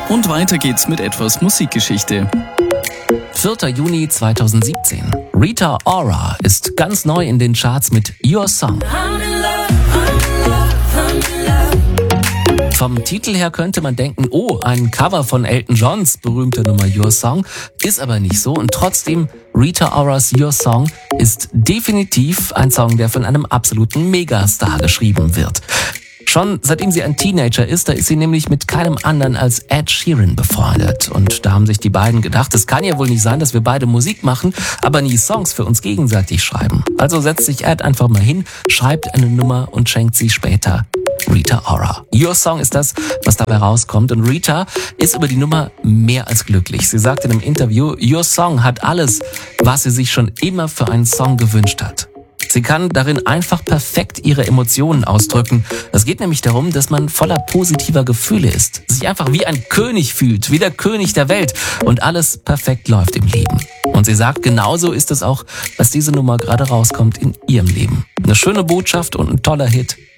Und weiter geht's mit etwas Musikgeschichte. 4. Juni 2017. Rita Ora ist ganz neu in den Charts mit Your Song. Vom Titel her könnte man denken, oh, ein Cover von Elton Johns berühmter Nummer Your Song, ist aber nicht so. Und trotzdem, Rita Oras Your Song ist definitiv ein Song, der von einem absoluten Megastar geschrieben wird. Schon seitdem sie ein Teenager ist, da ist sie nämlich mit keinem anderen als Ed Sheeran befreundet. Und da haben sich die beiden gedacht, es kann ja wohl nicht sein, dass wir beide Musik machen, aber nie Songs für uns gegenseitig schreiben. Also setzt sich Ed einfach mal hin, schreibt eine Nummer und schenkt sie später Rita Ora. Your Song ist das, was dabei rauskommt. Und Rita ist über die Nummer mehr als glücklich. Sie sagt in einem Interview, Your Song hat alles, was sie sich schon immer für einen Song gewünscht hat. Sie kann darin einfach perfekt ihre Emotionen ausdrücken. Es geht nämlich darum, dass man voller positiver Gefühle ist, sich einfach wie ein König fühlt, wie der König der Welt und alles perfekt läuft im Leben. Und sie sagt, genauso ist es auch, was diese Nummer gerade rauskommt in ihrem Leben. Eine schöne Botschaft und ein toller Hit.